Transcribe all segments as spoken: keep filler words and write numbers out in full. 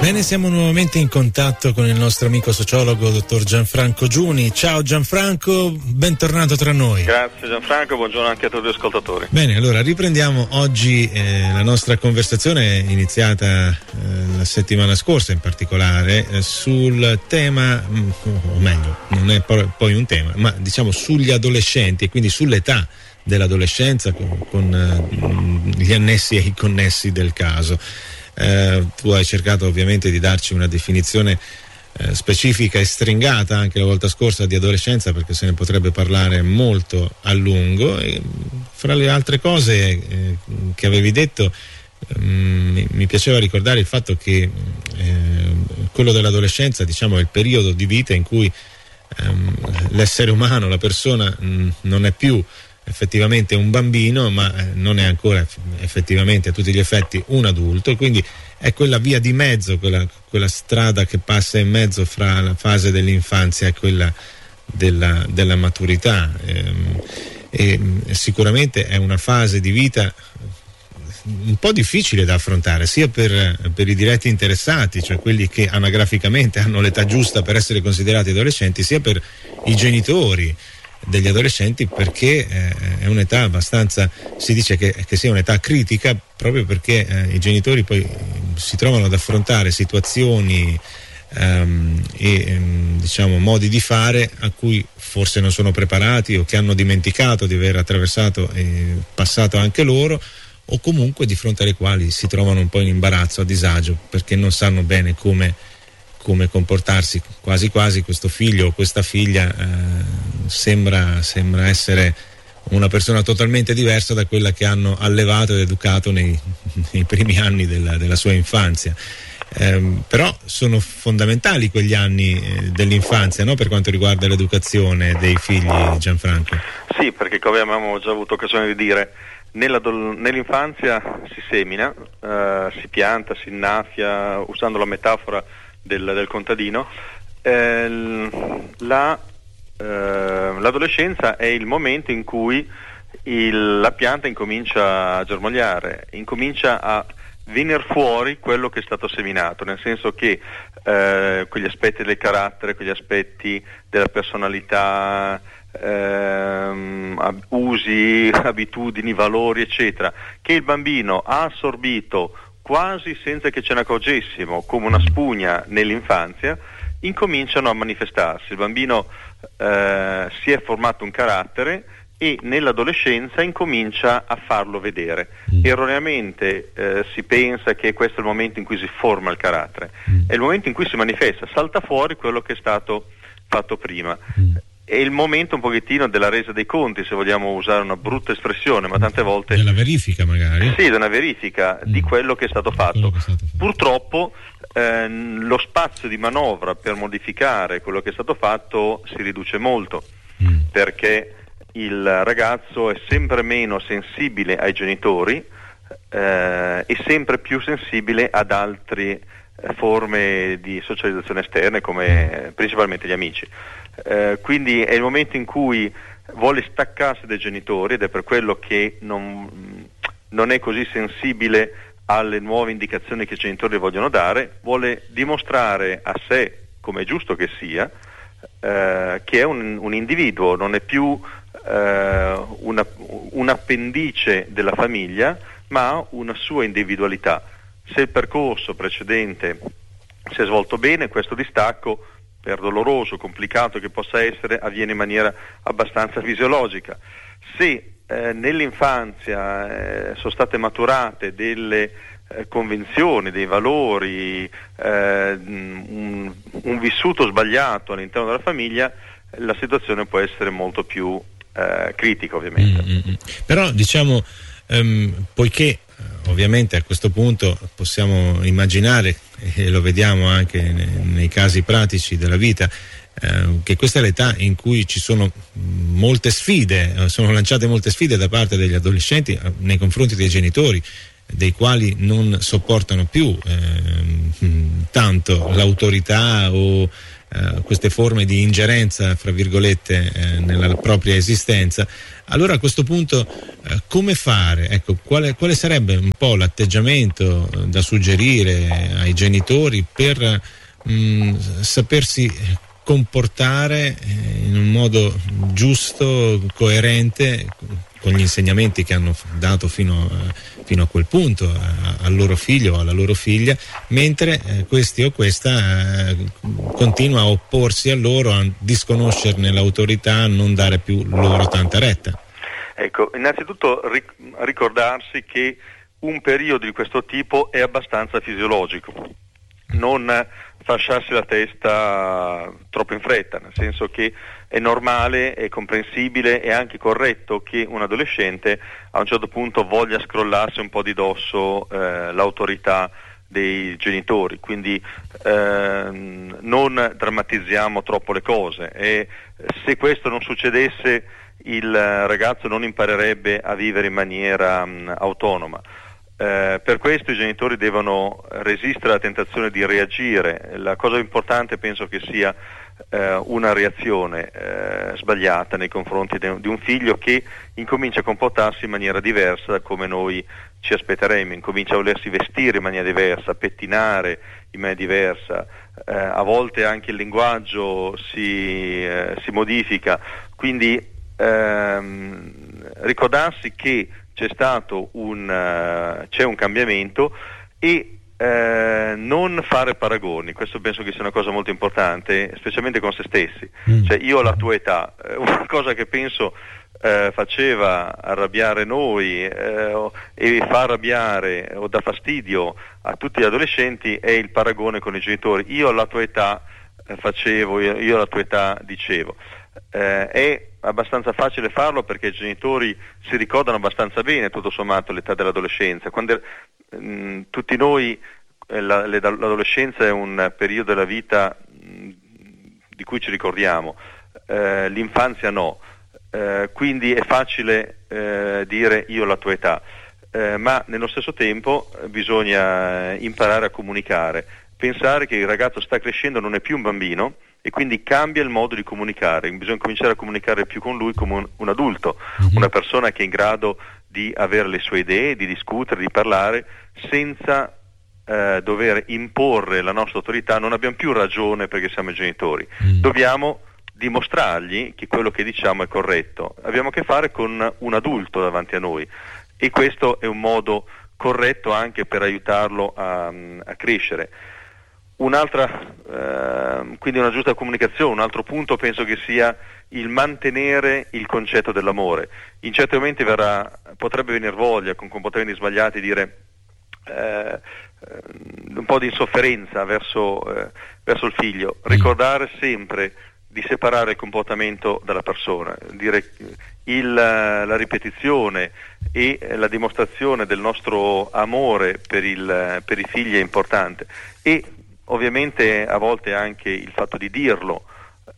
Bene, siamo nuovamente in contatto con il nostro amico sociologo, dottor Gianfranco Giuni. Ciao Gianfranco, bentornato tra noi. Grazie Gianfranco, buongiorno anche a tutti gli ascoltatori. Bene, allora riprendiamo oggi eh, la nostra conversazione iniziata eh, la settimana scorsa in particolare eh, sul tema, mh, o meglio, non è poi un tema, ma diciamo sugli adolescenti e quindi sull'età dell'adolescenza con, con uh, gli annessi e i connessi del caso. Uh, tu hai cercato ovviamente di darci una definizione uh, specifica e stringata anche la volta scorsa di adolescenza, perché se ne potrebbe parlare molto a lungo, e fra le altre cose eh, che avevi detto um, mi piaceva ricordare il fatto che eh, quello dell'adolescenza, diciamo, è il periodo di vita in cui um, l'essere umano, la persona mh, non è più effettivamente un bambino, ma non è ancora effettivamente a tutti gli effetti un adulto, e quindi è quella via di mezzo, quella, quella strada che passa in mezzo fra la fase dell'infanzia e quella della, della maturità, ehm, e sicuramente è una fase di vita un po' difficile da affrontare, sia per, per i diretti interessati, cioè quelli che anagraficamente hanno l'età giusta per essere considerati adolescenti, sia per i genitori degli adolescenti, perché eh, è un'età abbastanza, si dice che, che sia un'età critica, proprio perché eh, i genitori poi eh, si trovano ad affrontare situazioni ehm, e ehm, diciamo modi di fare a cui forse non sono preparati, o che hanno dimenticato di aver attraversato e passato anche loro, o comunque di fronte alle quali si trovano un po' in imbarazzo, a disagio, perché non sanno bene come come comportarsi. Quasi quasi questo figlio o questa figlia eh, sembra, sembra essere una persona totalmente diversa da quella che hanno allevato ed educato nei, nei primi anni della, della sua infanzia. Eh, però sono fondamentali quegli anni eh, dell'infanzia, no? Per quanto riguarda l'educazione dei figli, Gianfranco. Sì, perché come abbiamo già avuto occasione di dire, nell'infanzia si semina, eh, si pianta, si innaffia, usando la metafora Del, del contadino. eh, la, eh, l'adolescenza è il momento in cui il, la pianta incomincia a germogliare, incomincia a venire fuori quello che è stato seminato, nel senso che eh, quegli aspetti del carattere, quegli aspetti della personalità, ehm, usi, abitudini, valori eccetera, che il bambino ha assorbito quasi senza che ce ne accorgessimo, come una spugna nell'infanzia, incominciano a manifestarsi. Il bambino eh, si è formato un carattere e nell'adolescenza incomincia a farlo vedere. Mm. Erroneamente eh, si pensa che questo è il momento in cui si forma il carattere, mm. è il momento in cui si manifesta, salta fuori quello che è stato fatto prima. Mm. È il momento un pochettino della resa dei conti, se vogliamo usare una brutta espressione, ma tante volte della verifica magari. Sì, della verifica mm. di quello che è stato fatto. È stato fatto. Purtroppo eh, lo spazio di manovra per modificare quello che è stato fatto si riduce molto, mm. perché il ragazzo è sempre meno sensibile ai genitori eh, e sempre più sensibile ad altre eh, forme di socializzazione esterne, come eh, principalmente gli amici. Eh, quindi è il momento in cui vuole staccarsi dai genitori, ed è per quello che non, non è così sensibile alle nuove indicazioni che i genitori vogliono dare, vuole dimostrare a sé, come è giusto che sia, eh, che è un, un individuo, non è più eh, una, un appendice della famiglia, ma ha una sua individualità. Se il percorso precedente si è svolto bene, questo distacco, per doloroso, complicato che possa essere, avviene in maniera abbastanza fisiologica. Se eh, nell'infanzia eh, sono state maturate delle eh, convenzioni, dei valori, eh, un, un vissuto sbagliato all'interno della famiglia, la situazione può essere molto più eh, critica, ovviamente. Mm-hmm. Però diciamo, um, poiché ovviamente a questo punto possiamo immaginare, e lo vediamo anche nei, nei casi pratici della vita, eh, che questa è l'età in cui ci sono molte sfide, sono lanciate molte sfide da parte degli adolescenti eh, nei confronti dei genitori, dei quali non sopportano più eh, tanto l'autorità o eh, queste forme di ingerenza, fra virgolette, eh, nella propria esistenza, allora a questo punto eh, come fare? Ecco, quale, quale sarebbe un po' l'atteggiamento eh, da suggerire ai genitori per mh, sapersi comportare eh, in un modo giusto, coerente con gli insegnamenti che hanno dato fino a, fino a quel punto a, al loro figlio o alla loro figlia, mentre eh, questi o questa eh, continua a opporsi a loro, a disconoscerne l'autorità, a non dare più loro tanta retta. Ecco, innanzitutto ric- ricordarsi che un periodo di questo tipo è abbastanza fisiologico, non fasciarsi la testa troppo in fretta, nel senso che è normale, è comprensibile e anche corretto che un adolescente a un certo punto voglia scrollarsi un po' di dosso eh, l'autorità dei genitori, quindi eh, non drammatizziamo troppo le cose, e se questo non succedesse il ragazzo non imparerebbe a vivere in maniera mh, autonoma. Eh, per questo i genitori devono resistere alla tentazione di reagire. La cosa importante penso che sia eh, una reazione eh, sbagliata nei confronti de- di un figlio che incomincia a comportarsi in maniera diversa da come noi ci aspetteremmo, incomincia a volersi vestire in maniera diversa, pettinare in maniera diversa, eh, a volte anche il linguaggio si, eh, si modifica, quindi ehm, ricordarsi che c'è stato un uh, c'è un cambiamento e uh, non fare paragoni. Questo penso che sia una cosa molto importante, specialmente con se stessi. Mm. Cioè, io ho la tua età, una cosa che penso uh, faceva arrabbiare noi uh, e fa arrabbiare o dà fastidio a tutti gli adolescenti è il paragone con i genitori. Io alla tua età uh, facevo, io, io alla tua età dicevo. Uh, è abbastanza facile farlo perché i genitori si ricordano abbastanza bene, tutto sommato, l'età dell'adolescenza. Quando mh, tutti noi eh, la, le, l'adolescenza è un periodo della vita mh, di cui ci ricordiamo, eh, l'infanzia no, eh, quindi è facile eh, dire io ho la tua età, eh, ma nello stesso tempo bisogna imparare a comunicare, pensare che il ragazzo sta crescendo, non è più un bambino, e quindi cambia il modo di comunicare, bisogna cominciare a comunicare più con lui come un, un adulto, mm-hmm. una persona che è in grado di avere le sue idee, di discutere, di parlare, senza eh, dover imporre la nostra autorità. Non abbiamo più ragione perché siamo i genitori, mm. dobbiamo dimostrargli che quello che diciamo è corretto, abbiamo a che fare con un adulto davanti a noi e questo è un modo corretto anche per aiutarlo a, a crescere. Un'altra, eh, quindi una giusta comunicazione, un altro punto penso che sia il mantenere il concetto dell'amore. In certi momenti verrà, potrebbe venire voglia con comportamenti sbagliati dire eh, un po' di insofferenza verso, eh, verso il figlio, ricordare sempre di separare il comportamento dalla persona, dire il, la ripetizione e la dimostrazione del nostro amore per, il, per i figli è importante e ovviamente a volte anche il fatto di dirlo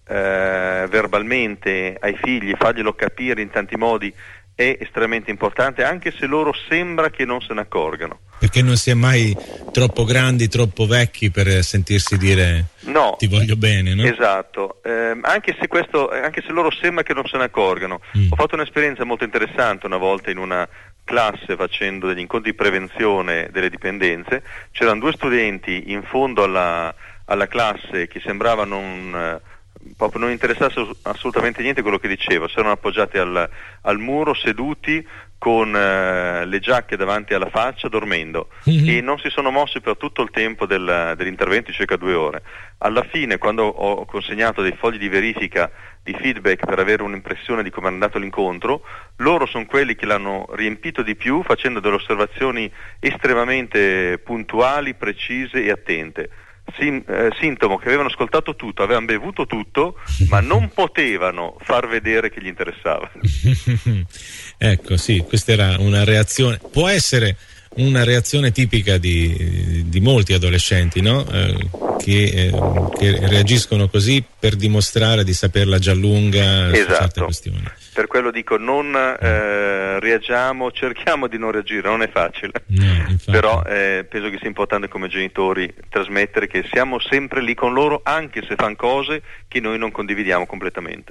eh, verbalmente ai figli, farglielo capire in tanti modi è estremamente importante, anche se loro sembra che non se ne accorgano. Perché non si è mai troppo grandi, troppo vecchi per sentirsi dire no, ti voglio bene, no? Esatto, eh, anche se questo, anche se loro sembra che non se ne accorgano. Mm. Ho fatto un'esperienza molto interessante una volta in una classe facendo degli incontri di prevenzione delle dipendenze, c'erano due studenti in fondo alla, alla classe che sembrava non, eh, proprio non interessasse assolutamente niente quello che diceva, si erano appoggiati al, al muro seduti con eh, le giacche davanti alla faccia dormendo mm-hmm. e non si sono mossi per tutto il tempo del, dell'intervento, circa due ore. Alla fine, quando ho consegnato dei fogli di verifica di feedback per avere un'impressione di come è andato l'incontro, loro sono quelli che l'hanno riempito di più facendo delle osservazioni estremamente puntuali, precise e attente. Sim, eh, sintomo che avevano ascoltato tutto, avevano bevuto tutto, ma non potevano far vedere che gli interessava. Ecco, sì, questa era una reazione. Può essere una reazione tipica di, di molti adolescenti, no? Eh, che, eh, che reagiscono così per dimostrare di saperla già lunga, esatto, su certe questioni. Per quello dico, non eh, reagiamo, cerchiamo di non reagire, non è facile, no, però eh, penso che sia importante come genitori trasmettere che siamo sempre lì con loro, anche se fanno cose che noi non condividiamo completamente.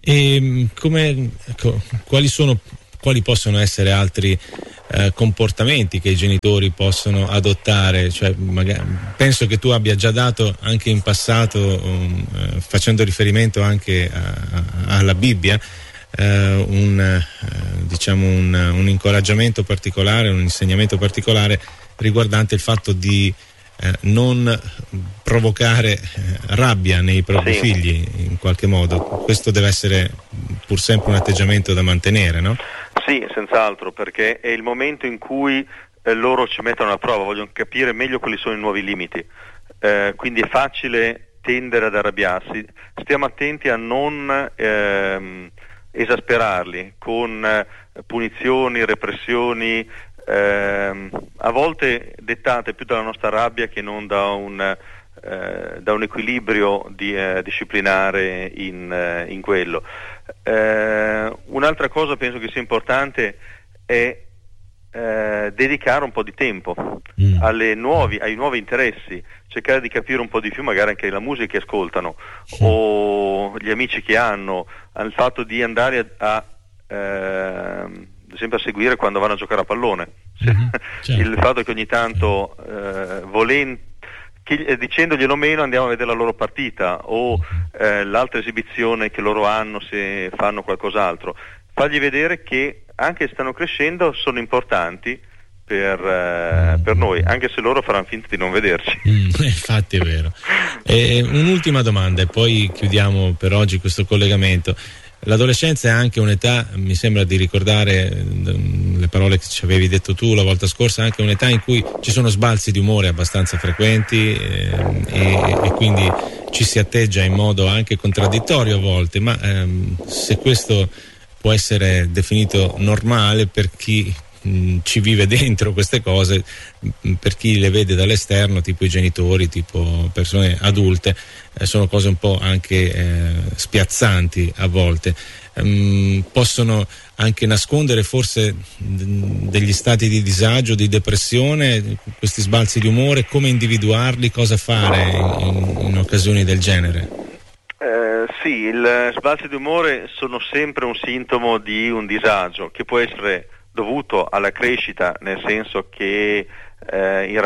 E come, ecco, quali sono, quali possono essere altri eh, comportamenti che i genitori possono adottare? Cioè, magari, penso che tu abbia già dato anche in passato, um, eh, facendo riferimento anche a, a, alla Bibbia, Uh, un, uh, diciamo un, un incoraggiamento particolare, un insegnamento particolare riguardante il fatto di uh, non provocare uh, rabbia nei propri sì. figli in qualche modo. Questo deve essere pur sempre un atteggiamento da mantenere, no? Sì, senz'altro, perché è il momento in cui eh, loro ci mettono alla prova, vogliono capire meglio quali sono i nuovi limiti, eh, quindi è facile tendere ad arrabbiarsi. Stiamo attenti a non ehm, esasperarli con eh, punizioni, repressioni, ehm, a volte dettate più dalla nostra rabbia che non da un, eh, da un equilibrio di, eh, disciplinare in, eh, in quello. Eh, un'altra cosa penso che sia importante è eh, dedicare un po' di tempo mm. alle nuovi, ai nuovi interessi, cercare di capire un po' di più magari anche la musica che ascoltano mm. o gli amici che hanno, al fatto di andare a, a eh, ad esempio a seguire quando vanno a giocare a pallone, mm-hmm. certo. Il fatto che ogni tanto eh, volenti Chi, dicendoglielo meno andiamo a vedere la loro partita o eh, l'altra esibizione che loro hanno se fanno qualcos'altro, fargli vedere che anche se stanno crescendo sono importanti per, eh, per noi, anche se loro faranno finta di non vederci. Mm, infatti è vero. E un'ultima domanda e poi chiudiamo per oggi questo collegamento. L'adolescenza è anche un'età, mi sembra di ricordare le parole che ci avevi detto tu la volta scorsa, anche un'età in cui ci sono sbalzi di umore abbastanza frequenti eh, e, e quindi ci si atteggia in modo anche contraddittorio a volte, ma ehm, se questo può essere definito normale per chi mh, ci vive dentro queste cose, mh, per chi le vede dall'esterno, tipo i genitori, tipo persone adulte, eh, sono cose un po' anche eh, spiazzanti a volte. Um, possono anche nascondere forse d- degli stati di disagio, di depressione, questi sbalzi di umore. Come individuarli, cosa fare in, in occasioni del genere? Eh, sì, il sbalzi di umore sono sempre un sintomo di un disagio che può essere dovuto alla crescita, nel senso che eh, il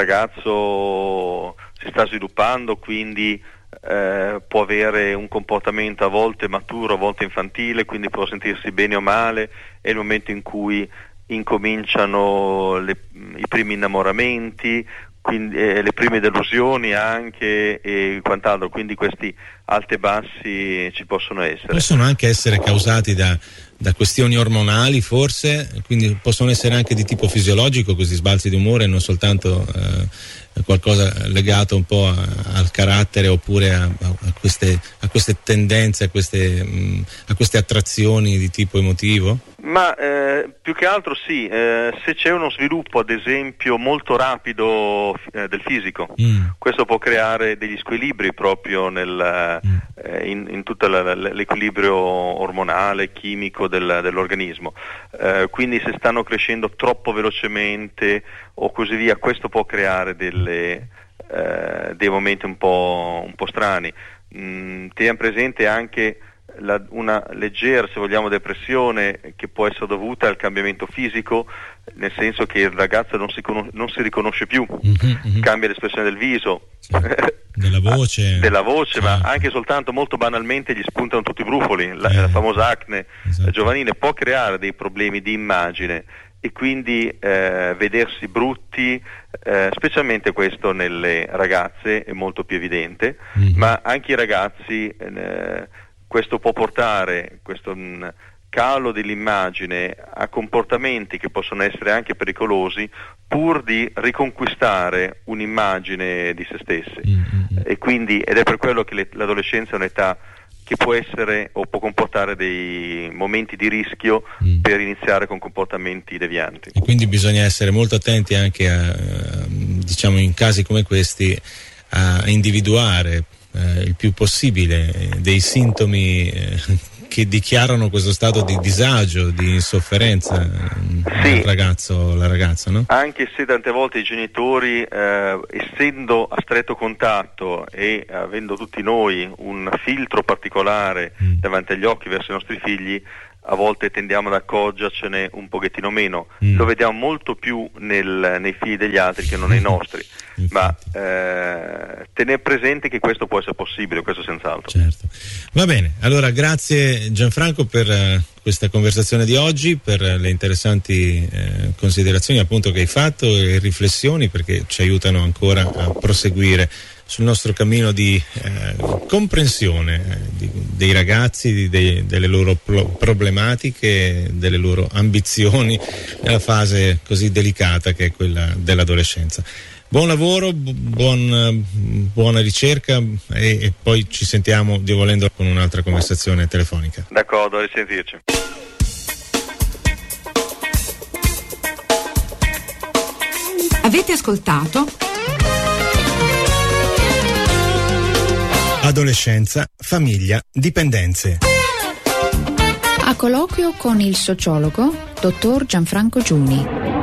ragazzo si sta sviluppando, quindi Eh, può avere un comportamento a volte maturo, a volte infantile, quindi può sentirsi bene o male. È il momento in cui incominciano le, i primi innamoramenti, quindi, eh, le prime delusioni anche e quant'altro, quindi questi alti e bassi ci possono essere. Possono anche essere causati da, da questioni ormonali forse, quindi possono essere anche di tipo fisiologico questi sbalzi di umore, non soltanto eh, qualcosa legato un po' a, al carattere oppure a, a, queste, a queste tendenze, a queste, mh, a queste attrazioni di tipo emotivo? Ma eh, più che altro sì, eh, se c'è uno sviluppo ad esempio molto rapido eh, del fisico, mm. questo può creare degli squilibri proprio nel, mm. eh, in, in tutto la, l'equilibrio ormonale, chimico del, dell'organismo, eh, quindi se stanno crescendo troppo velocemente o così via, questo può creare delle, eh, dei momenti un po', un po' strani. Mm, teniamo presente anche La, una leggera, se vogliamo, depressione che può essere dovuta al cambiamento fisico, nel senso che il ragazzo non si, conos- non si riconosce più, mm-hmm, mm-hmm. cambia l'espressione del viso, sì, della voce, della voce certo. Ma anche soltanto molto banalmente gli spuntano tutti i brufoli, la, eh, la famosa acne esatto. giovanile può creare dei problemi di immagine e quindi eh, vedersi brutti, eh, specialmente questo nelle ragazze è molto più evidente, mm-hmm. ma anche i ragazzi eh, questo può portare, questo mh, calo dell'immagine, a comportamenti che possono essere anche pericolosi pur di riconquistare un'immagine di se stessi. Mm-hmm. E quindi, ed è per quello che le, l'adolescenza è un'età che può essere o può comportare dei momenti di rischio mm. per iniziare con comportamenti devianti. E quindi bisogna essere molto attenti anche a, diciamo, in casi come questi, a individuare eh, il più possibile dei sintomi eh, che dichiarano questo stato di disagio, di insofferenza sì, del ragazzo o la ragazza, no? Anche se tante volte i genitori, eh, essendo a stretto contatto e avendo tutti noi un filtro particolare mm. davanti agli occhi verso i nostri figli, a volte tendiamo ad accorgercene un pochettino meno. Mm. Lo vediamo molto più nel, nei figli degli altri che non nei nostri, mm. ma eh, tenere presente che questo può essere possibile, questo senz'altro. Certo. Va bene, allora grazie Gianfranco per uh, questa conversazione di oggi, per uh, le interessanti uh, considerazioni appunto che hai fatto e riflessioni, perché ci aiutano ancora a proseguire sul nostro cammino di eh, comprensione eh, di, dei ragazzi, di, dei, delle loro pro- problematiche, delle loro ambizioni nella fase così delicata che è quella dell'adolescenza. Buon lavoro, bu- buon, buona ricerca e, e poi ci sentiamo, Dio volendo, con un'altra conversazione telefonica. D'accordo, a risentirci. Avete ascoltato Adolescenza, famiglia, dipendenze. A colloquio con il sociologo dottor Gianfranco Giuni.